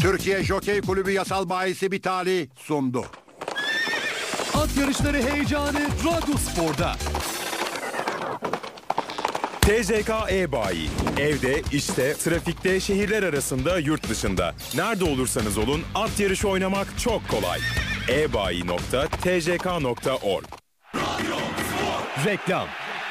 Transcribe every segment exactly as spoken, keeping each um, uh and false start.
Türkiye Jokey Kulübü Yasal Bayisi Bitali sundu. At yarışları heyecanı Radyo Spor'da. T J K E-Bayi. Evde, işte, trafikte, şehirler arasında, yurt dışında. Nerede olursanız olun at yarışı oynamak çok kolay. e bayi nokta t j k nokta org. Reklam.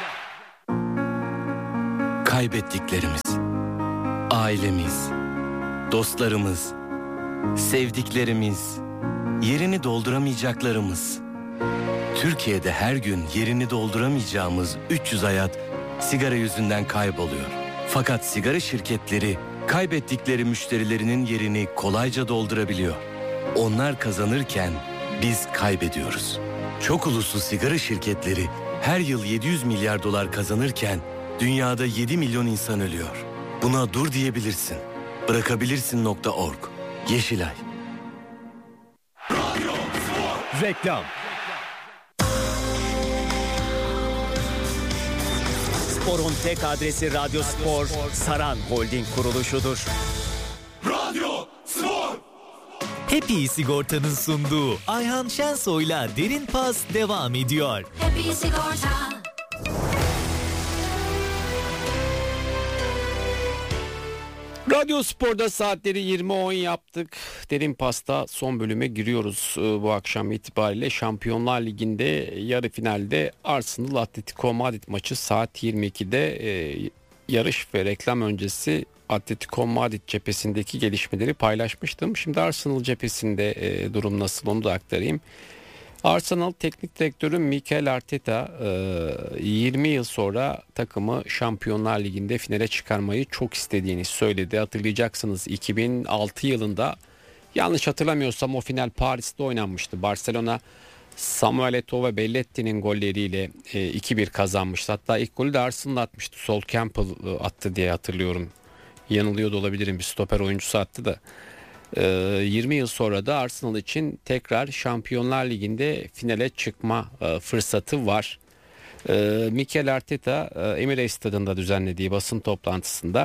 Kaybettiklerimiz, ailemiz, dostlarımız, sevdiklerimiz, yerini dolduramayacaklarımız. Türkiye'de her gün yerini dolduramayacağımız üç yüz hayat sigara yüzünden kayboluyor. Fakat sigara şirketleri kaybettikleri müşterilerinin yerini kolayca doldurabiliyor. Onlar kazanırken biz kaybediyoruz. Çok uluslu sigara şirketleri her yıl yedi yüz milyar dolar kazanırken dünyada yedi milyon insan ölüyor. Buna dur diyebilirsin. Bırakabilirsin nokta org. Yeşilay. Reklam. Spor'un tek adresi Radyo Spor, Saran Holding kuruluşudur. Radyo Spor. Happy Sigorta'nın sunduğu Ayhan Şensoy'la Derin Pas devam ediyor. Happy Sigorta. Radyo Spor'da saatleri yirmi on yaptık. Derin Pas'ta son bölüme giriyoruz bu akşam itibariyle. Şampiyonlar Ligi'nde yarı finalde Arsenal Atletico Madrid maçı saat yirmi ikide e, yarış ve reklam öncesi Atletico Madrid cephesindeki gelişmeleri paylaşmıştım. Şimdi Arsenal cephesinde e, durum nasıl onu da aktarayım. Arsenal Teknik Direktörü Mikel Arteta yirmi yıl sonra takımı Şampiyonlar Ligi'nde finale çıkarmayı çok istediğini söyledi. Hatırlayacaksınız iki bin altı yılında yanlış hatırlamıyorsam o final Paris'te oynanmıştı. Barcelona Samuel Eto'o ve Belletti'nin golleriyle iki bir kazanmıştı. Hatta ilk golü de Arsenal atmıştı. Sol Campbell attı diye hatırlıyorum. Yanılıyor da olabilirim, bir stoper oyuncusu attı da. yirmi yıl sonra da Arsenal için tekrar Şampiyonlar Ligi'nde finale çıkma fırsatı var. Mikel Arteta Emirates Stadı'nda düzenlediği basın toplantısında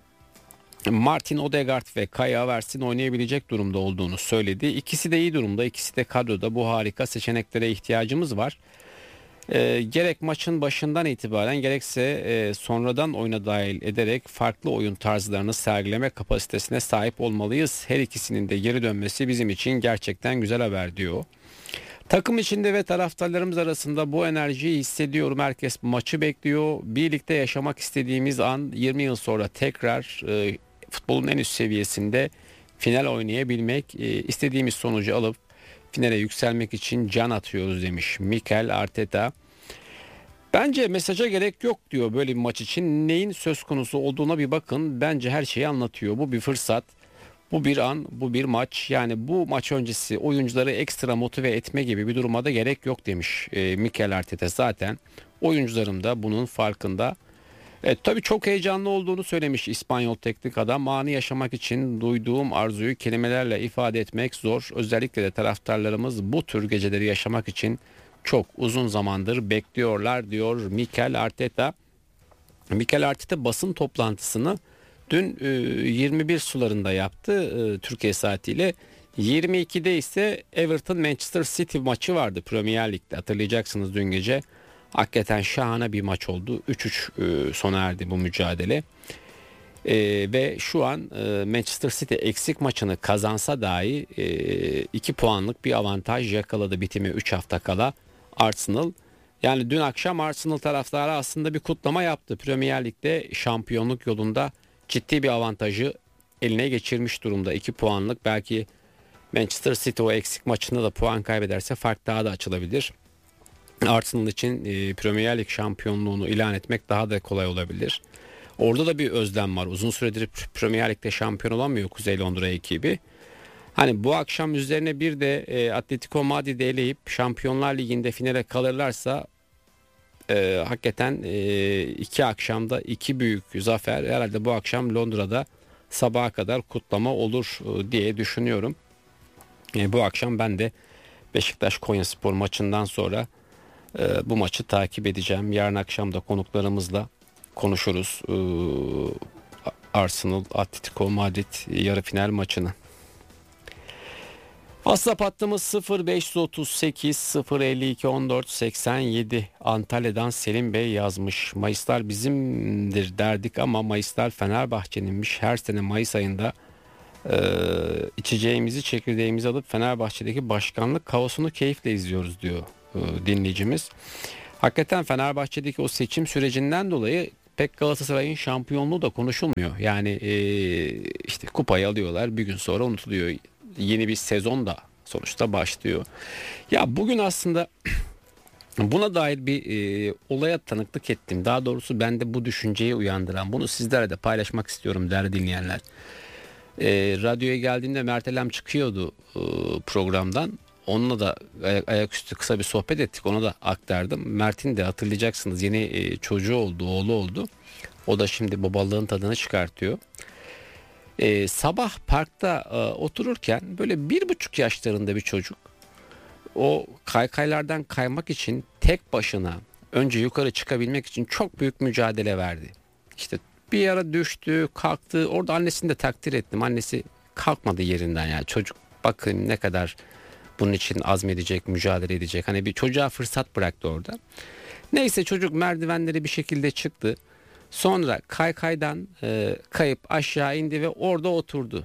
Martin Odegaard ve Kai Havertz'in oynayabilecek durumda olduğunu söyledi. İkisi de iyi durumda, ikisi de kadroda. Bu harika seçeneklere ihtiyacımız var. E, gerek maçın başından itibaren gerekse e, sonradan oyuna dahil ederek farklı oyun tarzlarını sergileme kapasitesine sahip olmalıyız. Her ikisinin de geri dönmesi bizim için gerçekten güzel haber diyor. Takım içinde ve taraftarlarımız arasında bu enerjiyi hissediyorum. Herkes maçı bekliyor. Birlikte yaşamak istediğimiz an yirmi yıl sonra tekrar e, futbolun en üst seviyesinde final oynayabilmek, e, istediğimiz sonucu alıp finale yükselmek için can atıyoruz demiş Mikel Arteta. Bence mesaja gerek yok diyor böyle bir maç için. Neyin söz konusu olduğuna bir bakın. Bence her şeyi anlatıyor. Bu bir fırsat. Bu bir an, bu bir maç. Yani bu maç öncesi oyuncuları ekstra motive etme gibi bir duruma da gerek yok demiş e, Mikel Arteta. Zaten oyuncularım da bunun farkında. Evet, tabii çok heyecanlı olduğunu söylemiş İspanyol teknik adam. Anı yaşamak için duyduğum arzuyu kelimelerle ifade etmek zor. Özellikle de taraftarlarımız bu tür geceleri yaşamak için çok uzun zamandır bekliyorlar diyor Mikel Arteta. Mikel Arteta basın toplantısını dün yirmi bir sularında yaptı Türkiye saatiyle. yirmi ikide ise Everton Manchester City maçı vardı Premier Lig'de, hatırlayacaksınız dün gece. Hakikaten şahane bir maç oldu. üç üç sona erdi bu mücadele. E, ve şu an e, Manchester City eksik maçını kazansa dahi iki puanlık bir avantaj yakaladı bitimi üç hafta kala Arsenal. Yani dün akşam Arsenal taraftarı aslında bir kutlama yaptı. Premier Lig'de şampiyonluk yolunda ciddi bir avantajı eline geçirmiş durumda. iki puanlık, belki Manchester City o eksik maçında da puan kaybederse fark daha da açılabilir. Arsenal için e, Premier Lig şampiyonluğunu ilan etmek daha da kolay olabilir. Orada da bir özlem var. Uzun süredir Premier Lig'de şampiyon olamıyor Kuzey Londra ekibi. Hani bu akşam üzerine bir de e, Atletico Madrid'i eleyip Şampiyonlar Ligi'nde finale kalırlarsa e, hakikaten e, iki akşamda iki büyük zafer. Herhalde bu akşam Londra'da sabaha kadar kutlama olur e, diye düşünüyorum. E, bu akşam ben de Beşiktaş Konyaspor maçından sonra e, bu maçı takip edeceğim. Yarın akşam da konuklarımızla konuşuruz. E, Arsenal Atletico Madrid yarı final maçını. WhatsApp hattımız sıfır beş otuz sekiz sıfır elli iki on dört seksen yedi. Antalya'dan Selim Bey yazmış. Mayıslar bizimdir derdik ama Mayıslar Fenerbahçe'ninmiş. Her sene Mayıs ayında e, içeceğimizi, çekirdeğimizi alıp Fenerbahçe'deki başkanlık kaosunu keyifle izliyoruz diyor e, dinleyicimiz. Hakikaten Fenerbahçe'deki o seçim sürecinden dolayı pek Galatasaray'ın şampiyonluğu da konuşulmuyor. Yani e, işte kupayı alıyorlar, bir gün sonra unutuluyor. Yeni bir sezon da sonuçta başlıyor. Ya bugün aslında buna dair bir e, olaya tanıklık ettim. Daha doğrusu bende bu düşünceyi uyandıran, bunu sizlerle de paylaşmak istiyorum değerli dinleyenler. E, radyoya geldiğimde Mert Elem çıkıyordu e, programdan. Onunla da ayak, ayaküstü kısa bir sohbet ettik. Ona da aktardım. Mert'in de hatırlayacaksınız yeni e, çocuğu oldu, oğlu oldu. O da şimdi babalığın tadını çıkartıyor. Ee, sabah parkta e, otururken böyle bir buçuk yaşlarında bir çocuk o kaykaylardan kaymak için tek başına önce yukarı çıkabilmek için çok büyük mücadele verdi. İşte bir ara düştü, kalktı. Orada annesini de takdir ettim. Annesi kalkmadı yerinden, yani çocuk bakın ne kadar bunun için azmedecek, mücadele edecek. Hani bir çocuğa fırsat bıraktı orada. Neyse çocuk merdivenleri bir şekilde çıktı. Sonra kaykaydan e, kayıp aşağı indi ve orada oturdu.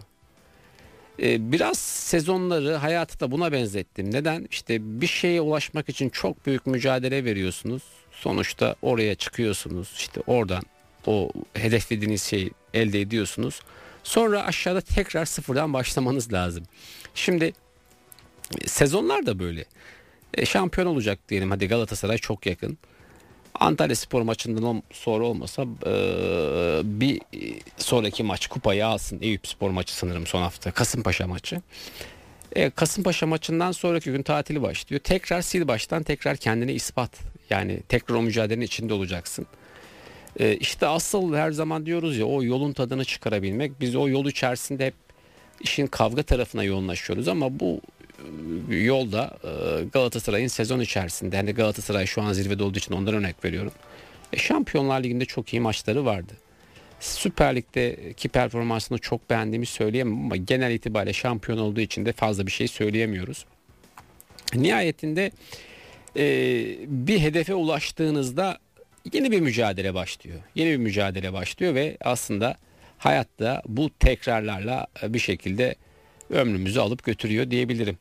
E, biraz sezonları, hayatı da buna benzettim. Neden? İşte bir şeye ulaşmak için çok büyük mücadele veriyorsunuz. Sonuçta oraya çıkıyorsunuz. İşte oradan o hedeflediğiniz şeyi elde ediyorsunuz. Sonra aşağıda tekrar sıfırdan başlamanız lazım. Şimdi sezonlar da böyle. E, şampiyon olacak diyelim. Hadi Galatasaray çok yakın. Antalyaspor maçından sonra olmasa e, bir sonraki maç kupayı alsın. Eyüpspor maçı sanırım son hafta. Kasımpaşa maçı. E, Kasımpaşa maçından sonraki gün tatili başlıyor. Tekrar sil baştan, tekrar kendini ispat. Yani tekrar o mücadelenin içinde olacaksın. E, işte asıl her zaman diyoruz ya, o yolun tadını çıkarabilmek. Biz o yol içerisinde hep işin kavga tarafına yoğunlaşıyoruz ama bu yolda Galatasaray'ın sezon içerisinde, hani Galatasaray şu an zirvede olduğu için ondan örnek veriyorum. E, Şampiyonlar Ligi'nde çok iyi maçları vardı. Süper Lig'deki performansını çok beğendiğimi söyleyemem ama genel itibariyle şampiyon olduğu için de fazla bir şey söyleyemiyoruz. Nihayetinde e, bir hedefe ulaştığınızda yeni bir mücadele başlıyor. Yeni bir mücadele başlıyor ve aslında hayatta bu tekrarlarla bir şekilde ömrümüzü alıp götürüyor diyebilirim.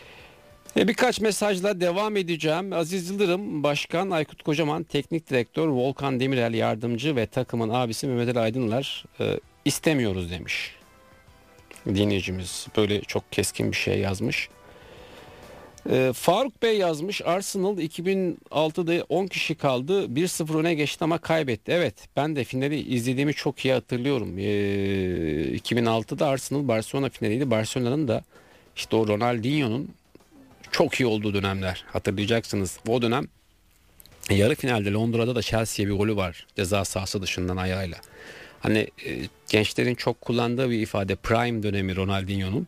E birkaç mesajla devam edeceğim. Aziz Yıldırım Başkan, Aykut Kocaman Teknik Direktör, Volkan Demirel Yardımcı ve takımın abisi Mehmet Ali Aydınlar e, istemiyoruz demiş. Dinleyicimiz böyle çok keskin bir şey yazmış. E, Faruk Bey yazmış. Arsenal iki bin altıda on kişi kaldı. bir sıfır öne geçti ama kaybetti. Evet, ben de finali izlediğimi çok iyi hatırlıyorum. E, iki bin altıda Arsenal Barcelona finaliydi. Barcelona'nın da işte o Ronaldinho'nun çok iyi olduğu dönemler, hatırlayacaksınız. O dönem yarı finalde Londra'da da Chelsea'ye bir golü var. Ceza sahası dışından ayağıyla. Hani e, gençlerin çok kullandığı bir ifade, prime dönemi Ronaldinho'nun.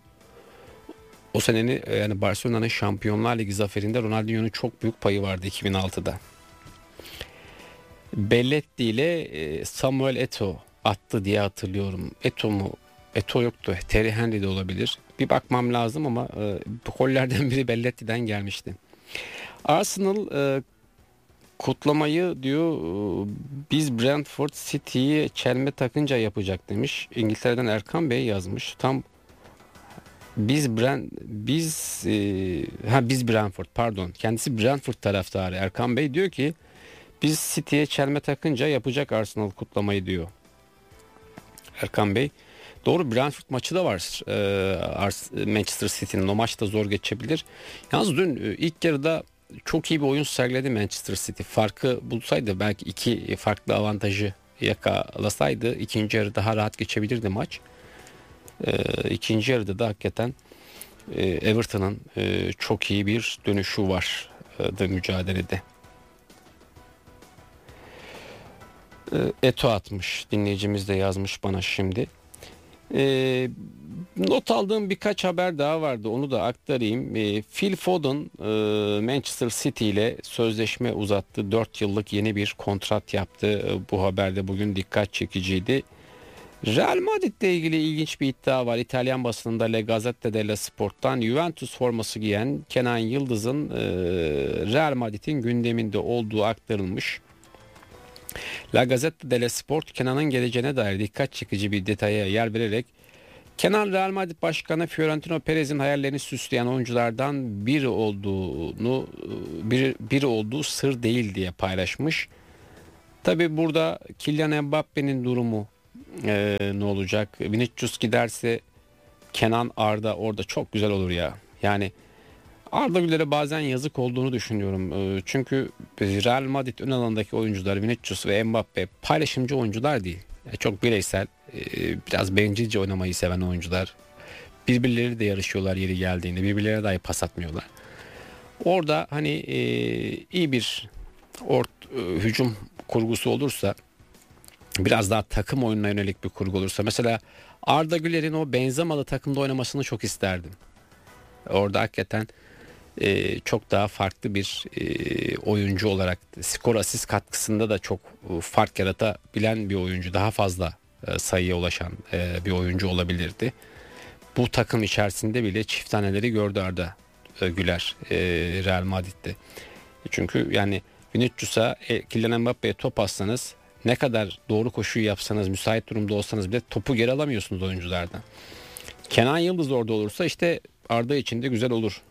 O senenin yani Barcelona'nın Şampiyonlar Ligi zaferinde Ronaldinho'nun çok büyük payı vardı iki bin altıda. Belletti ile Samuel Eto'o attı diye hatırlıyorum. Eto'o mu? Eto'o yoktu. Terry Henry de olabilir. Bir bakmam lazım ama e, gollerden biri Belletti'den gelmişti. Arsenal e, kutlamayı diyor e, biz Brentford City'yi çelme takınca yapacak demiş. İngiltere'den Erkan Bey yazmış. Tam Biz Brent biz e, ha biz Brentford pardon. Kendisi Brentford taraftarı Erkan Bey diyor ki biz City'ye çelme takınca yapacak Arsenal kutlamayı diyor. Erkan Bey. Doğru, Brentford maçı da var. Ee, Manchester City'nin o maç da zor geçebilir. Yalnız dün ilk yarıda çok iyi bir oyun sergiledi Manchester City. Farkı bulsaydı, belki iki farklı avantajı yakalasaydı ikinci yarı daha rahat geçebilirdi maç. Ee, ikinci yarıda da hakikaten e, Everton'ın e, çok iyi bir dönüşü var e, da mücadelede. E, Eto atmış, dinleyicimiz de yazmış bana şimdi. E, not aldığım birkaç haber daha vardı, onu da aktarayım. E, Phil Foden e, Manchester City ile sözleşme uzattı. dört yıllık yeni bir kontrat yaptı. E, bu haberde bugün dikkat çekiciydi. Real Madrid'le ilgili ilginç bir iddia var. İtalyan basınında La Gazzetta dello Sport'tan Juventus forması giyen Kenan Yıldız'ın e, Real Madrid'in gündeminde olduğu aktarılmış. La Gazzetta dello Sport, Kenan'ın geleceğine dair dikkat çekici bir detaya yer vererek Kenan, Real Madrid Başkanı Florentino Perez'in hayallerini süsleyen oyunculardan biri olduğunu bir, biri olduğu sır değil diye paylaşmış. Tabi burada Kylian Mbappe'nin durumu e, ne olacak? Vinicius giderse Kenan, Arda orada çok güzel olur ya. Yani Arda Güler'e bazen yazık olduğunu düşünüyorum. E, çünkü Real Madrid ön alandaki oyuncular Vinicius ve Mbappe paylaşımcı oyuncular değil. Yani çok bireysel, e, biraz bencilce oynamayı seven oyuncular. Birbirleri de yarışıyorlar yeri geldiğinde. Birbirlerine dahi pas atmıyorlar. Orada hani e, iyi bir ort, e, hücum kurgusu olursa, biraz daha takım oyununa yönelik bir kurgu olursa, mesela Arda Güler'in o Benzemalı takımda oynamasını çok isterdim. Orada hakikaten e, çok daha farklı bir e, oyuncu olarak skor asist katkısında da çok e, fark yaratabilen bir oyuncu, daha fazla e, sayıya ulaşan e, bir oyuncu olabilirdi. Bu takım içerisinde bile çift taneleri gördü Arda e, Güler e, Real Madrid'de. Çünkü yani Vinicius'a, e, Kylian Mbappe'ye top atsanız, ne kadar doğru koşuyu yapsanız, müsait durumda olsanız bile topu geri alamıyorsunuz oyunculardan. Kenan Yıldız orada olursa işte Arda için de güzel olur.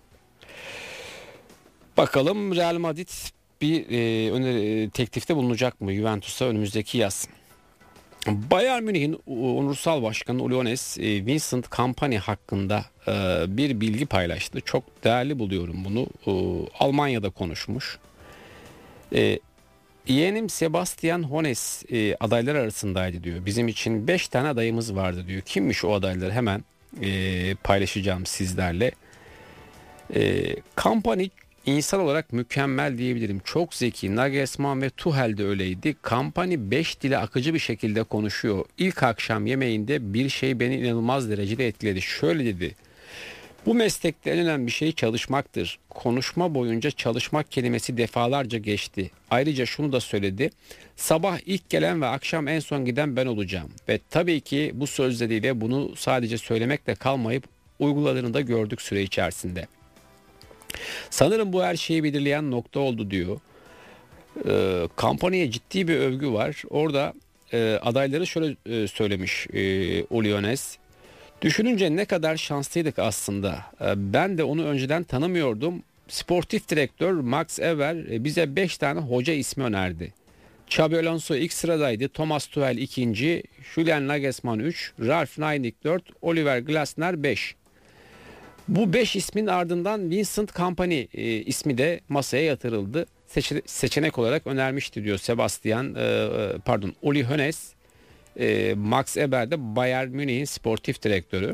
Bakalım Real Madrid bir e, öneri, teklifte bulunacak mı Juventus'a önümüzdeki yaz? Bayern Münih'in onursal başkanı Uli Hoeneß, e, Vincent Kompany hakkında e, bir bilgi paylaştı. Çok değerli buluyorum bunu. E, Almanya'da konuşmuş. E, Yeğenim Sebastian Hoeneß e, adaylar arasındaydı diyor. Bizim için beş tane adayımız vardı diyor. Kimmiş o adaylar? Hemen e, paylaşacağım sizlerle. E, Kompany insan olarak mükemmel diyebilirim. Çok zeki. Nagelsmann ve Tuchel de öyleydi. Kompany beş dili akıcı bir şekilde konuşuyor. İlk akşam yemeğinde bir şey beni inanılmaz derecede etkiledi. Şöyle dedi: bu meslekte en önemli şey çalışmaktır. Konuşma boyunca çalışmak kelimesi defalarca geçti. Ayrıca şunu da söyledi: sabah ilk gelen ve akşam en son giden ben olacağım. Ve tabii ki bu sözleriyle bunu sadece söylemekle kalmayıp uyguladığını da gördük süre içerisinde. Sanırım bu her şeyi belirleyen nokta oldu diyor. E, kampanyaya ciddi bir övgü var. Orada e, adayları şöyle e, söylemiş e, Uli Hoeneß. Düşününce ne kadar şanslıydık aslında. Ben de onu önceden tanımıyordum. Sportif direktör Max Eber bize beş tane hoca ismi önerdi. Xabi Alonso ilk sıradaydı. Thomas Tuchel ikinci. Julian Nagelsmann üç. Ralf Rangnick dört. Oliver Glasner beş. Bu beş ismin ardından Vincent Kompany e, ismi de masaya yatırıldı. Seçe- seçenek olarak önermişti diyor Sebastian e, pardon Uli Hoeneß. E, Max Eber de Bayern Münih'in sportif direktörü.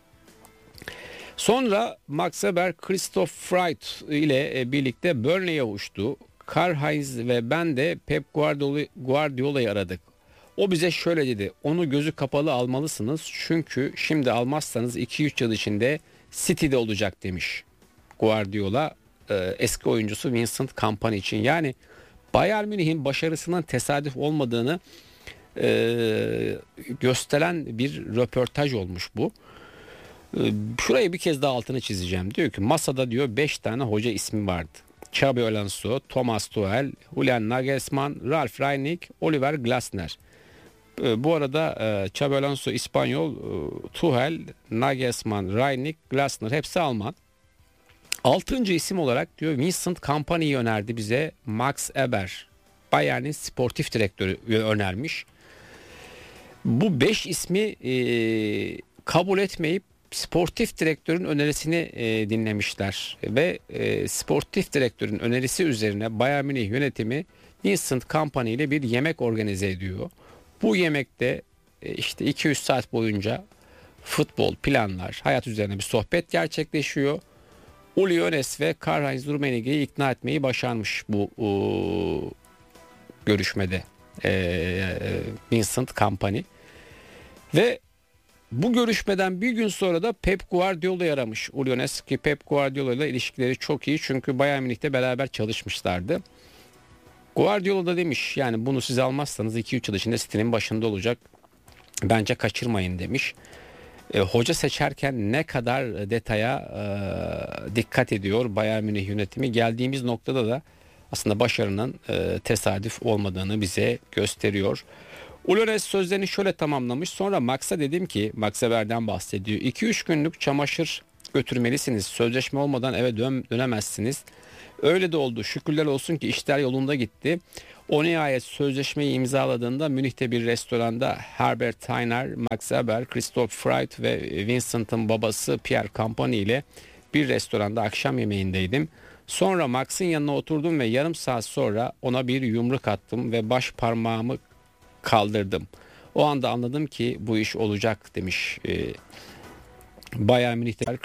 Sonra Max Eber Christoph Freud ile e, birlikte Burnley'e uçtu. Karl-Heinz ve ben de Pep Guardiola, Guardiola'yı aradık. O bize şöyle dedi: onu gözü kapalı almalısınız çünkü şimdi almazsanız iki üç yıl içinde City'de olacak demiş Guardiola e, eski oyuncusu Vincent Kompany için. Yani Bayern Münih'in başarısının tesadüf olmadığını e, gösteren bir röportaj olmuş bu. E, şurayı bir kez daha altını çizeceğim. Diyor ki masada diyor beş tane hoca ismi vardı. Xabi Alonso, Thomas Tuchel, Julian Nagelsmann, Ralf Rangnick, Oliver Glasner. Bu arada Xabi Alonso İspanyol, Tuchel, Nagelsmann, Rangnick, Glasner hepsi Alman. Altıncı isim olarak diyor Vincent Kompany'yi önerdi bize Max Eber. Bayern'in sportif direktörü önermiş. Bu beş ismi e, kabul etmeyip sportif direktörün önerisini e, dinlemişler. Ve e, sportif direktörün önerisi üzerine Bayern Münih yönetimi Vincent Kompany ile bir yemek organize ediyor. Bu yemekte işte iki üç saat boyunca futbol, planlar, hayat üzerine bir sohbet gerçekleşiyor. Uli Hoeneß ve Karl-Heinz Rummenigge'yi ikna etmeyi başarmış bu o, görüşmede e, Vincent Kompany. Ve bu görüşmeden bir gün sonra da Pep Guardiola'yı aramış Uli Hoeneß, ki Pep Guardiola ile ilişkileri çok iyi çünkü Bayern Münih'te beraber çalışmışlardı. Guardiola da demiş yani bunu siz almazsanız iki üç yıl içinde City'nin başında olacak. Bence kaçırmayın demiş. E, hoca seçerken ne kadar detaya e, dikkat ediyor Bayern Münih yönetimi. Geldiğimiz noktada da aslında başarının e, tesadüf olmadığını bize gösteriyor. Ulunes sözlerini şöyle tamamlamış. Sonra Max'a dedim ki, Max Eber'den bahsediyor. iki üç günlük çamaşır götürmelisiniz. Sözleşme olmadan eve dön, dönemezsiniz. Öyle de oldu. Şükürler olsun ki işler yolunda gitti. O nihayet sözleşmeyi imzaladığında Münih'te bir restoranda Herbert Tainer, Max Eber, Christoph Freud ve Vincent'ın babası Pierre Campani ile bir restoranda akşam yemeğindeydim. Sonra Max'ın yanına oturdum ve yarım saat sonra ona bir yumruk attım ve baş parmağımı kaldırdım. O anda anladım ki bu iş olacak demiş. Bayern Münih'te